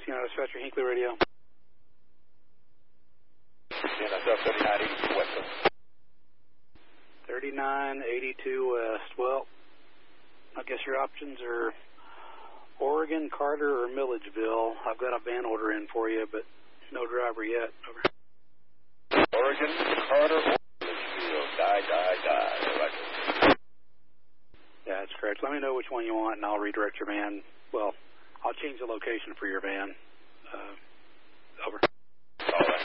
United Dispatcher, Hinckley Radio. NSF 3982 West. 3982 West. Well, I guess your options are Oregon, Carter, or Milledgeville. I've got a van order in for you, but no driver yet. Over. Oregon, Carter, or Milledgeville. Die. Roger. Yeah, that's correct. Let me know which one you want, and I'll redirect your van. Well, I'll change the location for your van.